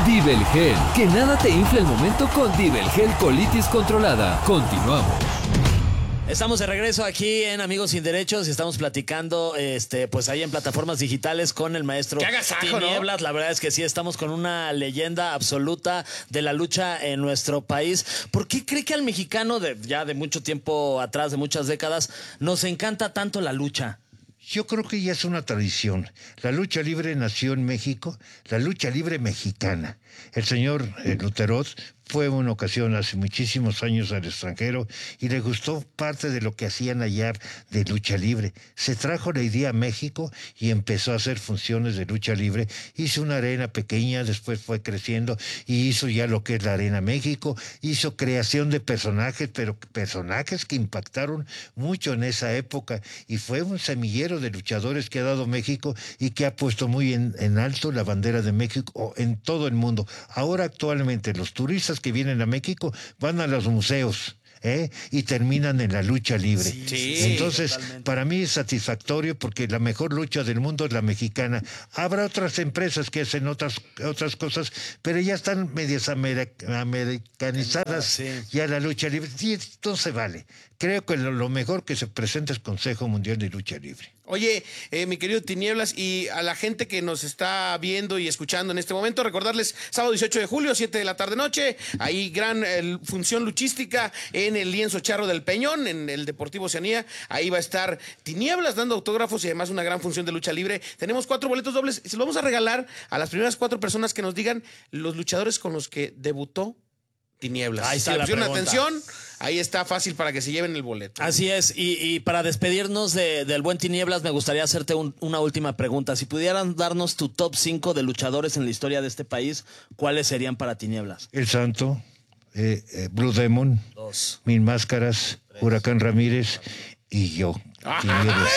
Divelgel, que nada te infle el momento con Divelgel Colitis Controlada. Continuamos. Estamos de regreso aquí en Amigos Sin Derechos y estamos platicando pues ahí en plataformas digitales con el maestro Tinieblas, ¿no? La verdad es que sí, estamos con una leyenda absoluta de la lucha en nuestro país. ¿Por qué cree que al mexicano ya de mucho tiempo atrás, de muchas décadas, nos encanta tanto la lucha? Yo creo que ya es una tradición. La lucha libre nació en México, la lucha libre mexicana. El señor Luterot fue una ocasión hace muchísimos años al extranjero y le gustó parte de lo que hacían allá de lucha libre. Se trajo la idea a México y empezó a hacer funciones de lucha libre. Hizo una arena pequeña, después fue creciendo y hizo ya lo que es la Arena México. Hizo creación de personajes, pero personajes que impactaron mucho en esa época, y fue un semillero de luchadores que ha dado México y que ha puesto muy en alto la bandera de México en todo el mundo. Ahora actualmente los turistas que vienen a México van a los museos, y terminan en la lucha libre. Sí, entonces, totalmente. para mí es satisfactorio porque la mejor lucha del mundo es la mexicana. Habrá otras empresas que hacen otras cosas, pero ya están medias americanizadas, sí. Ya la lucha libre. Sí, esto se vale. Creo que lo mejor que se presenta es Consejo Mundial de Lucha Libre. Oye, mi querido Tinieblas, y a la gente que nos está viendo y escuchando en este momento, recordarles, sábado 18 de julio, 7 de la tarde-noche, ahí gran función luchística en el Lienzo Charro del Peñón, en el Deportivo Oceanía. Ahí va a estar Tinieblas dando autógrafos y además una gran función de lucha libre. Tenemos 4 boletos dobles, se los vamos a regalar a las primeras 4 personas que nos digan los luchadores con los que debutó Tinieblas. Ahí está si le la pusieron pregunta. atención, ahí está fácil para que se lleven el boleto. Así es, y para despedirnos del buen Tinieblas, me gustaría hacerte una última pregunta. Si pudieran darnos tu top 5 de luchadores en la historia de este país, ¿cuáles serían para Tinieblas? El Santo, Blue Demon, 2. Mil Máscaras, Huracán Ramírez y yo. Tinieblas.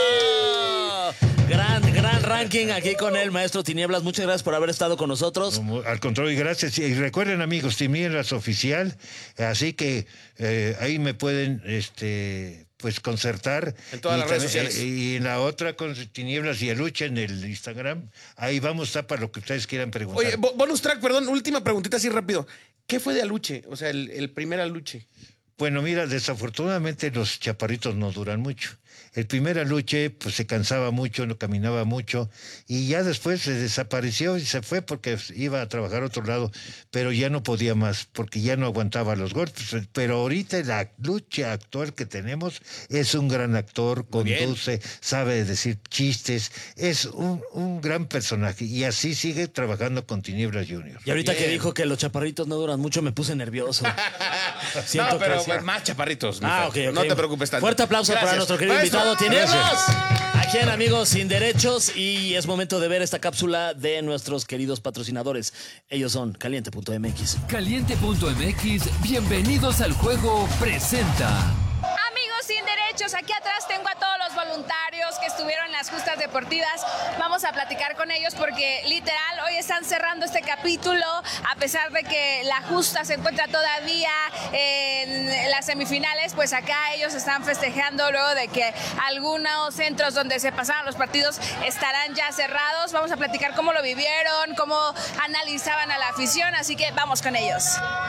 Gran ranking aquí con el maestro Tinieblas. Muchas gracias por haber estado con nosotros. Al contrario, gracias. Y recuerden, amigos, Tinieblas Oficial, así que ahí me pueden pues concertar. En todas las redes sociales. Y en la otra, con Tinieblas y Aluche en el Instagram. Ahí vamos a estar para lo que ustedes quieran preguntar. Oye, bonus track, perdón, última preguntita así rápido. ¿Qué fue de Aluche? O sea, el primer Aluche. Bueno, mira, desafortunadamente los chaparritos no duran mucho. El primer Aluche pues se cansaba mucho, no caminaba mucho, y ya después se desapareció y se fue porque iba a trabajar a otro lado, pero ya no podía más porque ya no aguantaba los golpes. Pero ahorita la lucha actual que tenemos es un gran actor, conduce, sabe decir chistes, es un gran personaje, y así sigue trabajando con Tinieblas Junior. Y ahorita que dijo que los chaparritos no duran mucho, me puse nervioso. No, pero más chaparritos. Ok. No te preocupes tanto. Fuerte aplauso para nuestro querido invitado Tinieblas. Aquí en Amigos Sin Derechos, y es momento de ver esta cápsula de nuestros queridos patrocinadores. Ellos son Caliente.mx. Caliente.mx, bienvenidos al juego, presenta. Amigos Sin Derechos, aquí atrás tengo a todos los voluntarios que estuvieron en las justas deportivas. Vamos a platicar con ellos porque literal hoy están cerrando este capítulo, a pesar de que la justa se encuentra todavía en las semifinales. Pues acá ellos están festejando luego de que algunos centros donde se pasaban los partidos estarán ya cerrados. Vamos a platicar cómo lo vivieron, cómo analizaban a la afición, así que vamos con ellos.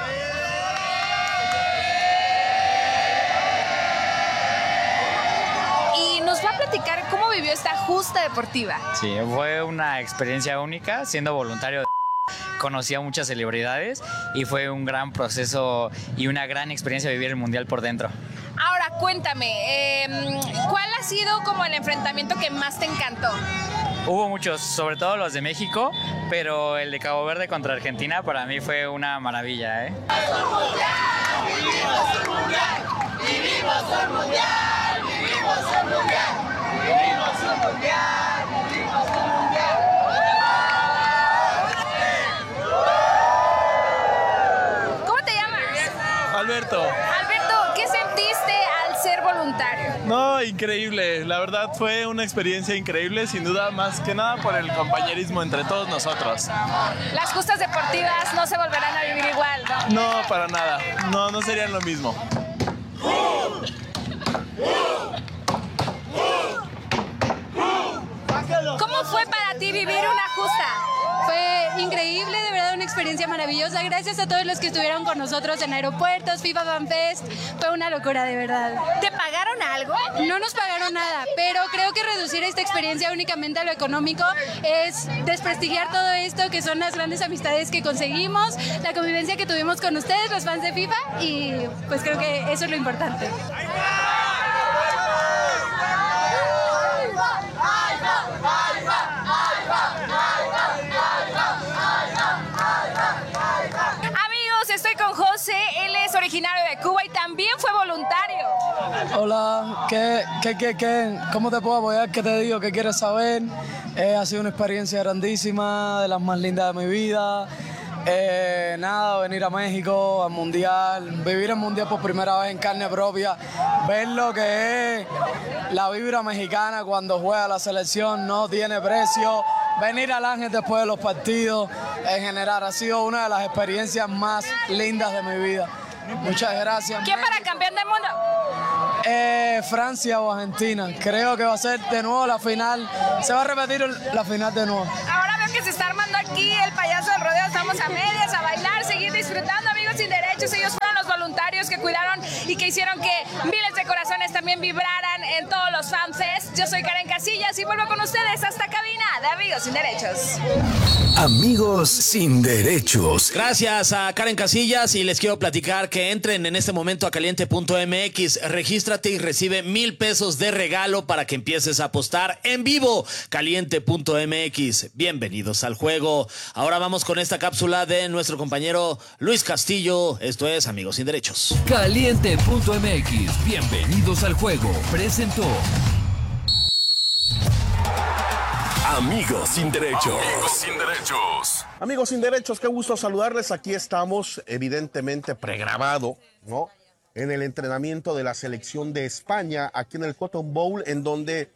Y nos va a platicar cómo vivió esta justa deportiva. Sí, fue una experiencia única. Siendo voluntario, conocí a muchas celebridades y fue un gran proceso y una gran experiencia vivir el Mundial por dentro. Ahora, cuéntame, ¿cuál ha sido como el enfrentamiento que más te encantó? Hubo muchos, sobre todo los de México, pero el de Cabo Verde contra Argentina para mí fue una maravilla, ¿eh? ¡Vivimos el Mundial! ¡Vivimos el Mundial! ¡Vivimos el Mundial! ¡Vivimos el Mundial! ¡Vivimos el Mundial! ¿Cómo te llamas? Alberto. Alberto, ¿qué sentiste al ser voluntario? No, increíble. La verdad fue una experiencia increíble, sin duda, más que nada por el compañerismo entre todos nosotros. Las justas deportivas no se volverán a vivir igual, ¿no? No, para nada. No serían lo mismo. ¿Cómo fue para ti vivir una justa? Fue increíble, de verdad, una una experiencia maravillosa. Gracias a todos los que estuvieron con nosotros en aeropuertos, FIFA Fan Fest. Fue una locura, de verdad. ¿Te pagaron algo? No nos pagaron nada, pero creo que reducir esta experiencia únicamente a lo económico es desprestigiar todo esto, que son las grandes amistades que conseguimos, la convivencia que tuvimos con ustedes, los fans de FIFA, y pues creo que eso es lo importante. Amigos, estoy con José, él es originario de Cuba y también fue voluntario. Hola, ¿cómo te puedo apoyar? ¿Qué te digo? ¿Qué quieres saber? Ha sido una experiencia grandísima, de las más lindas de mi vida. Venir a México, al Mundial, vivir el Mundial por primera vez en carne propia, ver lo que es la vibra mexicana cuando juega la selección, no tiene precio. Venir al Ángel después de los partidos, en general, ha sido una de las experiencias más lindas de mi vida. Muchas gracias. ¿Quién para campeón del mundo? Francia o Argentina. Creo que va a ser de nuevo la final. Se va a repetir la final de nuevo. Ahora veo que se está armando aquí el payaso del rodeo. Estamos a medias, a bailar, seguir disfrutando, amigos sin derechos. Ellos fueron los voluntarios que cuidaron y que hicieron que miles de corazones también vibraran en todos los fanfests. Yo soy Karen Casillas y vuelvo con ustedes hasta cabina de Amigos sin Derechos. Amigos sin Derechos. Gracias a Karen Casillas y les quiero platicar que entren en este momento a caliente.mx, regístrate y recibe 1,000 pesos de regalo para que empieces a apostar en vivo. Caliente.mx, bienvenidos al juego. Ahora vamos con esta cápsula de nuestro compañero Luis Castillo. Esto es Amigos sin Derechos. Caliente.mx, bienvenidos al juego. Presentó Amigos sin Derechos. Amigos sin Derechos. Amigos sin Derechos, qué gusto saludarles. Aquí estamos, evidentemente pregrabado, ¿no? En el entrenamiento de la selección de España, aquí en el Cotton Bowl, en donde,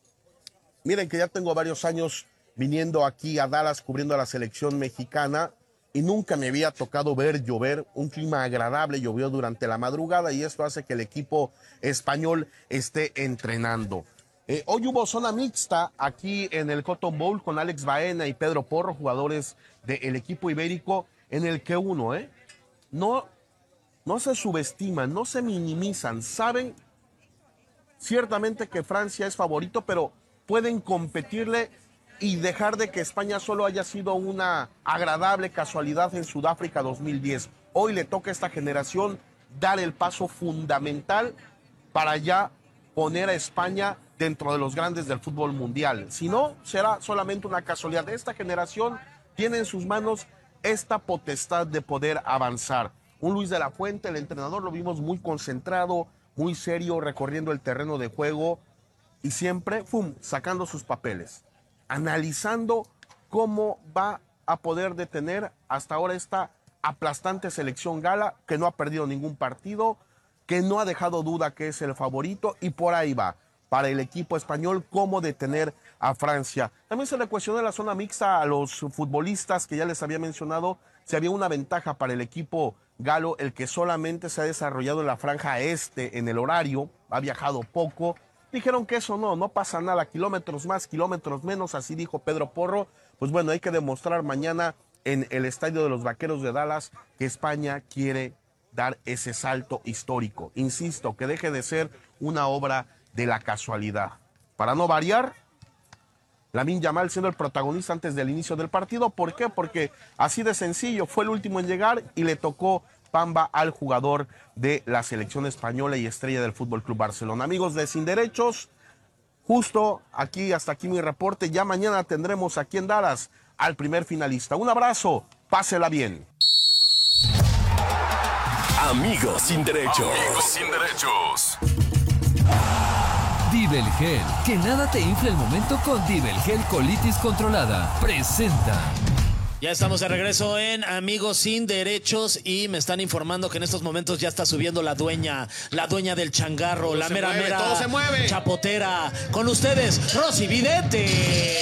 miren que ya tengo varios años viniendo aquí a Dallas cubriendo a la selección mexicana y nunca me había tocado ver llover, un clima agradable, llovió durante la madrugada y esto hace que el equipo español esté entrenando. Hoy hubo zona mixta aquí en el Cotton Bowl con Alex Baena y Pedro Porro, jugadores del equipo ibérico, en el que no se subestiman, no se minimizan, saben ciertamente que Francia es favorito, pero pueden competirle y dejar de que España solo haya sido una agradable casualidad en Sudáfrica 2010. Hoy le toca a esta generación dar el paso fundamental para ya poner a España dentro de los grandes del fútbol mundial. Si no, será solamente una casualidad. Esta generación tiene en sus manos esta potestad de poder avanzar. Un Luis de la Fuente, el entrenador, lo vimos muy concentrado, muy serio, recorriendo el terreno de juego y siempre, sacando sus papeles, analizando cómo va a poder detener hasta ahora esta aplastante selección gala, que no ha perdido ningún partido, que no ha dejado duda que es el favorito, y por ahí va para el equipo español cómo detener a Francia. También se le cuestionó en la zona mixta a los futbolistas que ya les había mencionado si había una ventaja para el equipo galo, el que solamente se ha desarrollado en la franja este en el horario, ha viajado poco. Dijeron que eso no pasa nada, kilómetros más, kilómetros menos, así dijo Pedro Porro. Pues bueno, hay que demostrar mañana en el Estadio de los Vaqueros de Dallas que España quiere dar ese salto histórico. Insisto, que deje de ser una obra de la casualidad. Para no variar, Lamine Yamal siendo el protagonista antes del inicio del partido. ¿Por qué? Porque así de sencillo, fue el último en llegar y le tocó pamba al jugador de la selección española y estrella del Fútbol Club Barcelona. Amigos de Sin Derechos, justo aquí, hasta aquí mi reporte. Ya mañana tendremos aquí en Dallas al primer finalista. Un abrazo, pásela bien. Amigos sin Derechos. Amigos sin Derechos. Dibelgel, que nada te infle el momento con Dibelgel Colitis Controlada. Presenta. Ya estamos de regreso en Amigos sin Derechos y me están informando que en estos momentos ya está subiendo la dueña del changarro, todo la se mera mueve, mera todo se mueve. chapotera. Con ustedes, Rosy Vidente.